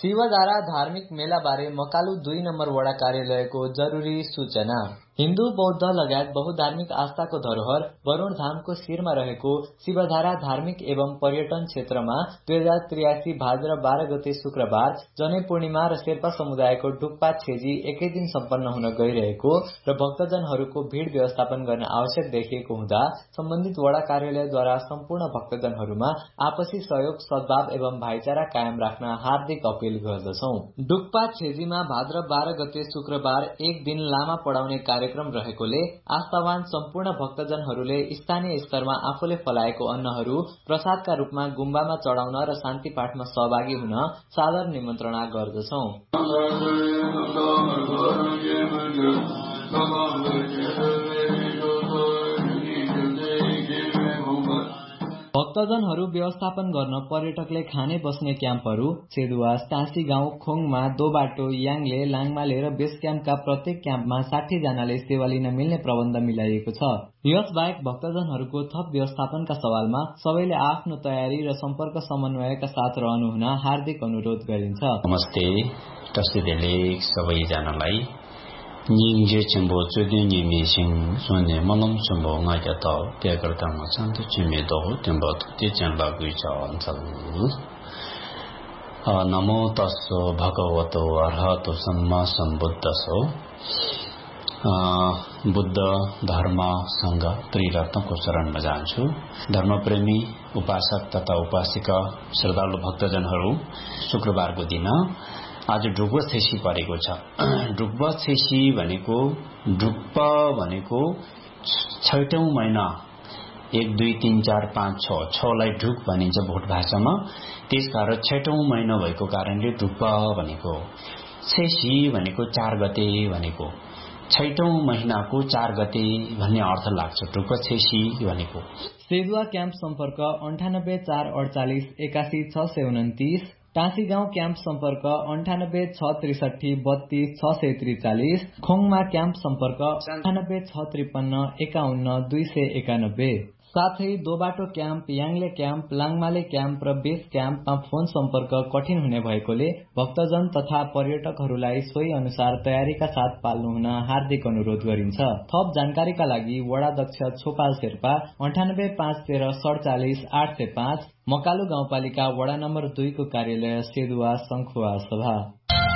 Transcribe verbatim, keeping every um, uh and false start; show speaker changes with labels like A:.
A: शिवधारा धार्मिक मेलाबारे मकालु दुई नम्बर वडा कार्यालयको जरुरी सूचना। हिन्दू बौद्ध लगायत बहुधार्मिक आस्थाको धरोहर वरुण धामको शिरमा रहेको शिवधारा धार्मिक एवं पर्यटन क्षेत्रमा दुई हजार त्रियासी भाद्र बाह्र गते शुक्रबार जनै पूर्णिमा र शेर्पा समुदायको डुक्पा छेजी एकै दिन सम्पन्न हुन गइरहेको र भक्तजनहरूको भीड़ व्यवस्थापन गर्न आवश्यक देखिएको हुँदा सम्बन्धित वडा कार्यालयद्वारा सम्पूर्ण भक्तजनहरूमा आपसी सहयोग सद्भाव एवं भाइचारा कायम राख्न हार्दिक अपील गर्दछौं। डुक्पा छेजीमा भाद्र बाह्र गते शुक्रबार एक दिन लामा पढाउने कार्यक्रम रहेकोले आस्थावान सम्पूर्ण भक्तजनहरूले स्थानीय स्तरमा आफूले फलाएको अन्नहरू प्रसादका रूपमा गुम्बामा चढाउन र शान्ति पाठमा सहभागी हुन सादर निमन्त्रणा गर्दछौं। भक्तजनहरू व्यवस्थापन गर्न पर्यटकले खाने बस्ने क्याम्पहरू छेदुवास, टाँसी गाउँ, खोङमा, दोबाटो, याङले, लाङमाले र बेस क्याम्पका प्रत्येक क्याम्पमा साठी जनाले सेवा लिन मिल्ने प्रबन्ध मिलाइएको छ। यस बाहेक भक्तजनहरूको थप व्यवस्थापनका सवालमा सबैले आफ्नो तयारी र सम्पर्क समन्वयका साथ रहनुहुन हार्दिक अनुरोध गरिन्छ।
B: नमस्ते, टस्टेले सबैजनालाई निङजे चम्बो चोदे निमिसिङ सोने मलम चम्बो ngaita पेगरतामा सन्त चिमेदो टेम्बो ते चम्बा गुइचा अञ्चल। नमो तस्सो भगवतो अरहतो सम्मा सम्बुद्धसो। बुद्ध धर्म संघ त्रिरत्नको शरणमा जान्छु। धर्मप्रेमी उपासक तथा उपासिका श्रद्धालु भक्तजनहरू, शुक्रबारको दिन आज ढुक्प छेसी परेको छ। ढुक्प छेसी भनेको ढुक्प भनेको छैटौं महिना एक दुई तीन चार पाँच छ छलाई ढुक भनिन्छ भोट भाषामा। त्यसकारण छैटौं महिना भएको कारणले ढुक्प भनेको। छेसी भनेको चार गते भनेको। छैटौं महिनाको चार गते भन्ने अर्थ लाग्छ ढुक्प छेसी भनेको।
A: सेदुवा क्याम्प सम्पर्क अन्ठानब्बे चार अडचालिस एकासी छ सय उन्तिस। टाँसी गाउँ क्याम्प सम्पर्क अन्ठानब्बे छ त्रिसठी बत्तीस छ सय त्रिचालिस। खोङमा क्याम्प सम्पर्क अन्ठानब्बे छ त्रिपन्न एकाउन्न दुई सय एकानब्बे। साथै दोबाटो क्याम्प, याङले क्याम्प, लाङमाले क्याम्प र बेस क्याम्पमा फोन सम्पर्क कठिन हुने भएकोले भक्तजन तथा पर्यटकहरूलाई सोही अनुसार तयारीका साथ पाल्नु हुन हार्दिक अनुरोध गरिन्छ। थप जानकारीका लागि वडाध्यक्ष छोपाल शेर्पा अन्ठानब्बे पाँच तेह्र सडचालिस आठ सय पाँच, मकालु गाउँपालिका वडा नम्बर दुईको कार्यालय सेदुवा सङ्खुवा सभा।